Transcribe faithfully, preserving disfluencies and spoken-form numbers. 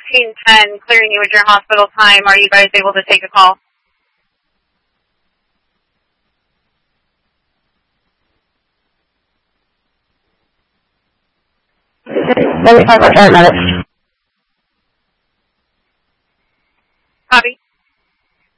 fourteen ten clearing you at your hospital time. Are you guys able to take a call? Let me talk about that. Copy.